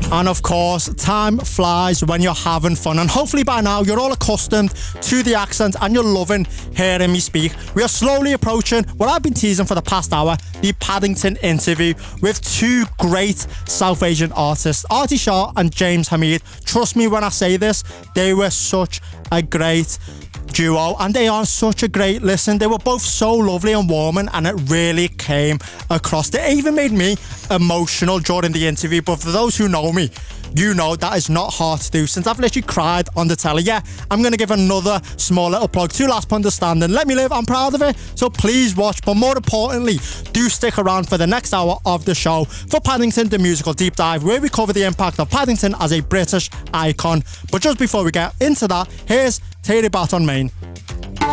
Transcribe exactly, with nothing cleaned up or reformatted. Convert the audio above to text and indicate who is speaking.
Speaker 1: And of course, time flies when you're having fun. And hopefully by now you're all accustomed to the accent and you're loving hearing me speak. We are slowly approaching what I've been teasing for the past hour, the Paddington interview with two great South Asian artists, Artie Shaw and James Hamid. Trust me when I say this, they were such a great duo and they are such a great listen. They were both so lovely and warming and it really came across. They even made me emotional during the interview, but for those who know me, you know that is not hard to do since I've literally cried on the telly. Yeah, I'm going to give another small little plug to Last Point Standing. Let Me Live, I'm proud of it, so please watch, but more importantly, do stick around for the next hour of the show for Paddington, the musical deep dive, where we cover the impact of Paddington as a British icon. But just before we get into that, here's Terry Baton Main.